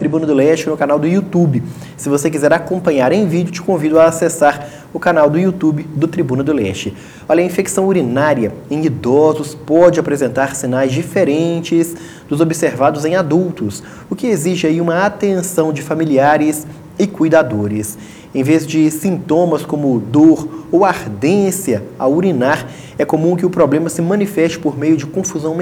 Tribuna do Leste no canal do YouTube. Se você quiser acompanhar em vídeo, te convido a acessar o canal do YouTube do Tribuna do Leste. Olha, a infecção urinária em idosos pode apresentar sinais diferentes dos observados em adultos, o que exige aí uma atenção de familiares e cuidadores. Em vez de sintomas como dor ou ardência ao urinar, é comum que o problema se manifeste por meio de confusão mental